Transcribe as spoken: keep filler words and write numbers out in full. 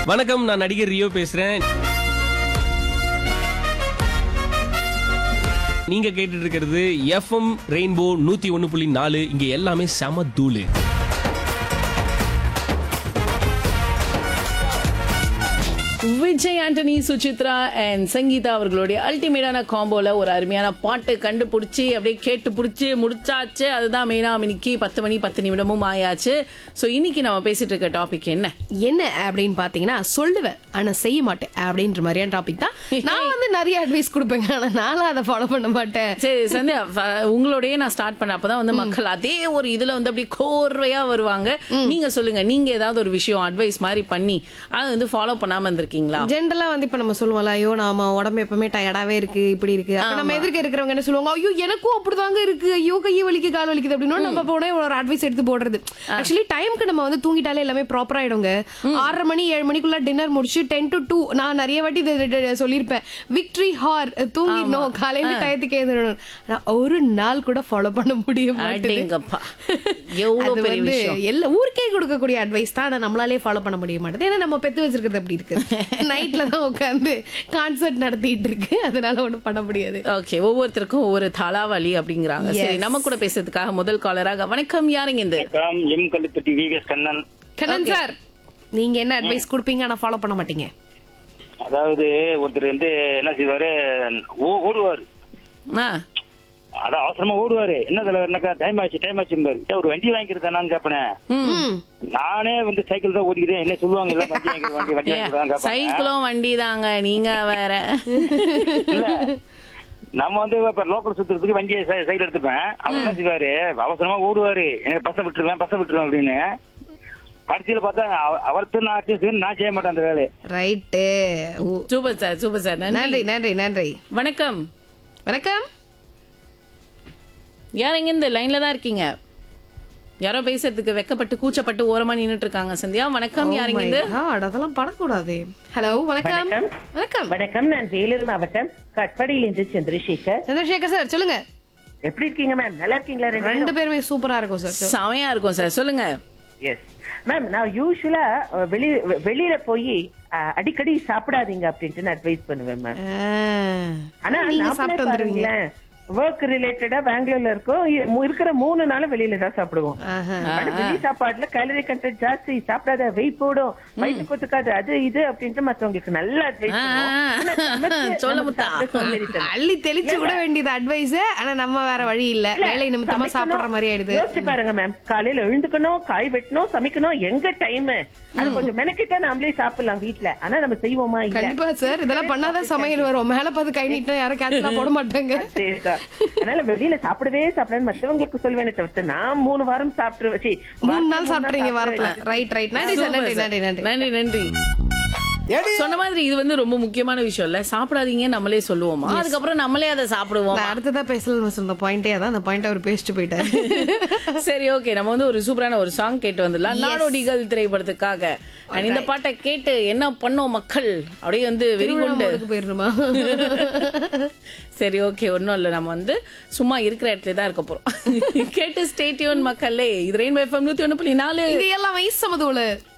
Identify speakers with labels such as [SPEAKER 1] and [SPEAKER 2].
[SPEAKER 1] வணக்கம், நான் நடிகர் ரியோ பேசுறேன். நீங்க கேட்டுட்டு இருக்கிறது எஃப்எம் ரெயின்போ நூத்தி ஒன்னு புள்ளி நாலு. இங்க எல்லாமே செம தூளு.
[SPEAKER 2] விஜய் ஆண்டனி, சுசித்ரா அண்ட் சங்கீதா அவர்களுடைய அல்டிமேட்டான காம்போல ஒரு அருமையான பாட்டு கண்டுபிடிச்சி அப்படியே கேட்டு பிடிச்சி முடிச்சாச்சு. அதுதான் மெயினா. இன்னைக்கு பத்து மணி பத்து நிமிடமும் ஆயாச்சு. ஸோ இன்னைக்கு நம்ம பேசிட்டு இருக்க டாபிக் என்ன
[SPEAKER 3] என்ன அப்படின்னு பாத்தீங்கன்னா, சொல்லுவேன் ஆனா செய்ய மாட்டேன் அப்படின்ற மாதிரியான டாபிக் தான். நான் வந்து நிறைய அட்வைஸ் கொடுப்பேங்க, ஆனா நானும் அதை ஃபாலோ பண்ண மாட்டேன்.
[SPEAKER 2] சரி சந்தியா, உங்களோடய நான் ஸ்டார்ட் பண்ண அப்பதான் வந்து மக்கள் அதே ஒரு இதுல வந்து அப்படி கோர்வையா வருவாங்க. நீங்க சொல்லுங்க, நீங்க ஏதாவது ஒரு விஷயம் அட்வைஸ் மாதிரி பண்ணி அதை வந்து ஃபாலோ பண்ணாம இருந்திருக்கீங்களா?
[SPEAKER 3] ஜென்ரலா வந்து இப்ப நம்ம சொல்லுவோம்ல, ஐயோ நாம உடம்பு எப்பவுமே டயர்டாவே இருக்கு, இப்படி இருக்கு. அப்ப நம்ம எதிர்க்க இருக்கிறவங்க என்ன சொல்லுவாங்க, ஐயோ எனக்கும் அப்படிதாங்க இருக்கு, ஐயோ கையை வலிக்கு கால் வலிக்குது அப்படின்னு நம்ம போனே ஒரு அட்வைஸ் எடுத்து போடுறது. ஆக்சுவலி டைம்க்கு நம்ம வந்து தூங்கிட்டாலே எல்லாமே ப்ராப்பர் ஆயிடுங்க. ஆறரை மணி ஏழு மணிக்குள்ள டின்னர் முடிச்சு டென் டு டூ நான் நிறைய வாட்டி சொல்லியிருப்பேன், விக்டரி ஹார் தூங்கிடணும், காலையில டயத்துக்கு எழுந்திரணும். ஒரு நாள் கூட ஃபாலோ பண்ண முடிய மாட்டேங்குது. எல்லா ஊருக்கே கொடுக்கக்கூடிய அட்வைஸ் தான், ஆனா நம்மளாலே ஃபாலோ பண்ண முடிய மாட்டேது. ஏன்னா நம்ம பெத்து வச்சிருக்கிறது அப்படி இருக்கு. நைட்ல தான் உட்காந்து கான்சர்ட் நடத்திட்டு இருக்கு, அதனால ஒண்ணும் பண்ண முடியாது.
[SPEAKER 2] ஓகே, ஒவ்வொருத்தருக்கும் ஒவ்வொரு தலாவலி அப்படிங்கிறாங்க. சரி, நம்ம கூட பேசுறதுக்காக முதல் காலராக வணக்கம், யாருங்க இந்த?
[SPEAKER 4] M Kallupatti vs Kannan.
[SPEAKER 3] Kannan sir, நீங்க என்ன அட்வைஸ் கொடுப்பீங்க ஆனா ஃபாலோ பண்ண மாட்டீங்க?
[SPEAKER 4] அதாவது ஒருத்தர் வந்து என்ன செய்வாரு, ஓடுவாரு, அதான் அவசரமா ஓடுவாரு. என்ன தலைவர்னாக்கா, டைம் ஆச்சு டைம் ஆச்சு ஒரு வண்டி வாங்கிக்கிறதானு கேப்பேன். நானே வந்து சைக்கிள் தான் ஓடிக்கிறேன், என்ன சொல்லுவாங்க இல்ல வண்டி வாங்கி வண்டி வண்டி வாங்கிக்கிறதா.
[SPEAKER 2] சைக்கிளும் வண்டி தாங்க, நீங்க வேற.
[SPEAKER 4] நம்ம வந்து இப்ப லோக்கல் சுத்துறதுக்கு வண்டியை சைக்கிள் எடுத்துப்பேன். அவர் என்ன செய்வாரு, அவசரமா ஓடுவாரு, எனக்கு பச விட்டுருவேன் பச விட்டுருவேன் அப்படின்னு. கடைசியில பார்த்தா அவர்த்து நான் நான் செய்ய மாட்டேன் அந்த வேலையை.
[SPEAKER 3] Right,
[SPEAKER 2] super sir, super sir.
[SPEAKER 3] நன்றி நன்றி நன்றி.
[SPEAKER 2] வணக்கம்.
[SPEAKER 3] வணக்கம்,
[SPEAKER 2] யாருங்க இந்த லைன்ல தான் இருக்கீங்க? யாரோ பேசுறதுக்கு வெக்கப்பட்டு கூச்சப்பட்டு ஓரமா நின்னுட்டு இருக்காங்க. சந்தியா வணக்கம், யாருங்க இது?
[SPEAKER 3] அதெல்லாம் படக்கூடாது. ஹலோ வணக்கம். வணக்கம்
[SPEAKER 5] வணக்கம், நான் வேலூர் மாவட்டம் கட்படியிலிருந்து சந்திரசேகர்.
[SPEAKER 3] சந்திரசேகர் சார் சொல்லுங்க,
[SPEAKER 5] எப்படி இருக்கீங்க மேம்? நல்லா இருக்கீங்களா?
[SPEAKER 3] ரெண்டு பேருமே சூப்பரா இருக்கும் சார்.
[SPEAKER 2] செமையா இருக்கும் சார், சொல்லுங்க.
[SPEAKER 5] எஸ் மேம், நான் யூஸ்வலா வெளி வெளியில போய் அடிக்கடி சாப்பிடாதீங்க அப்படின்ட்டு அட்வைஸ் பண்ணுவேன் மேம். ஆனா நீங்க சாப்பிட்டு வந்துருவீங்களே, ஒர்க் ரிலேட்டடா பெங்களூர்ல இருக்கோம், இருக்கிற மூணு நாளும் வெளியில தான் சாப்பிடுவோம். வெளி சாப்பாடுல கேலரி கண்டென்ட் ஜாஸ்தி, சாப்பிடாத வெயிட் போடும், வயிற்று கொத்துக்காது, அது இது அப்படின்ட்டு மத்தவங்களுக்கு நல்ல அட்வைஸ்
[SPEAKER 2] சொல்ல
[SPEAKER 3] அள்ளி தெளிச்சு விட வேண்டியது அட்வைஸ். ஆனா நம்ம வேற வழி இல்ல, வேலை நிமித்தமா சாப்பிடுற மாதிரி ஆயிடுது.
[SPEAKER 5] யோசிச்சு பாருங்க மேம், காலையில எழுந்துக்கணும், காய் வெட்டணும், சமைக்கணும், எங்க டைம் அது கொஞ்சம் மெனக்கிட்டா நாமளே சாப்பிடலாம் வீட்டுல. ஆனா நம்ம செய்வோமா?
[SPEAKER 3] கண்டிப்பா சார், இதெல்லாம் பண்ணாதான் சமையல் வரும். மேல பார்த்து கை நீட்டா யாரும் கேட்சலாம் போட மாட்டாங்க.
[SPEAKER 5] அதனால வெளியில சாப்பிடவே சாப்பிடணும் மற்றவங்களுக்கு சொல்வேனே தவிர்த்து நான் மூணு வாரம் சாப்பிட்டு
[SPEAKER 3] மூணு நாள் சாப்பிடுறீங்க வாரத்துல. ரைட் ரைட், நன்றி சார், நன்றி நன்றி நன்றி
[SPEAKER 2] நன்றி நன்றி. சொன்ன மாதிரி இது வந்து ரொம்ப முக்கியமான விஷயம் இல்ல, சாப்பிடாதீங்க நம்மளே சொல்லுவோமா, அதுக்கப்புறம் நம்மளே அதை சாப்பிடுவோம்.
[SPEAKER 3] அடுத்ததான் பேசலாம் சொன்ன பாயிண்டே அதான், அந்த பாயிண்ட் அவர் பேசிட்டு போயிட்டாரு.
[SPEAKER 2] சரி, ஓகே, நம்ம வந்து ஒரு சூப்பரான ஒரு சாங் கேட்டு வந்துடலாம், நாடோடிகள் திரைப்படத்துக்காக. இந்த பாட்டை கேட்டு என்ன பண்ணோம் மக்கள், அப்படியே வந்து வெறி கொண்டு
[SPEAKER 3] போயிருமா?
[SPEAKER 2] சரி, ஓகே, ஒன்னும் இல்ல, நம்ம வந்து சும்மா இருக்கிற இடத்துல தான் இருக்க போறோம். கேட்டு ஸ்டே டியூன் மக்களே. இது ரெயின்போ எஃப்எம் நூத்தி ஒன்னு புள்ளி நாலு.
[SPEAKER 3] இது எல்லாம் வயசு சமதூளு.